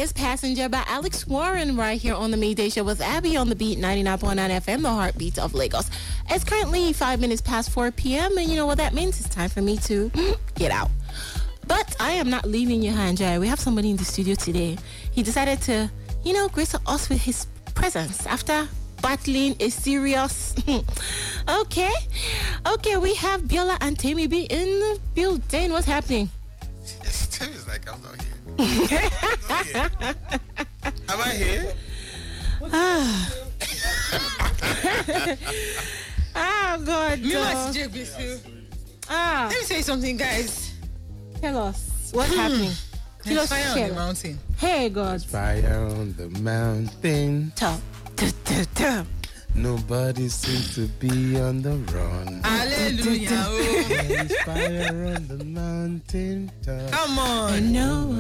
is Passenger by Alex Warren right here on the Midday Show with Abby on the Beat 99.9 FM, the heartbeat of Lagos. It's currently 5 minutes past 4 p.m. and you know what that means? It's time for me to get out. But I am not leaving you high and dry. We have somebody in the studio today. He decided to, grace us with his presence after battling a serious... Okay, we have Biola and Temi B in the building. What's happening? Temi's like, I'm not here. Am I here? Oh, God. Let me say something, guys. Tell us. What's happening? There's fire on the mountain. Hey, God. Fire on the mountain. Top. Nobody seems to be on the run. Hallelujah. There's fire on the mountain top. Come on. I know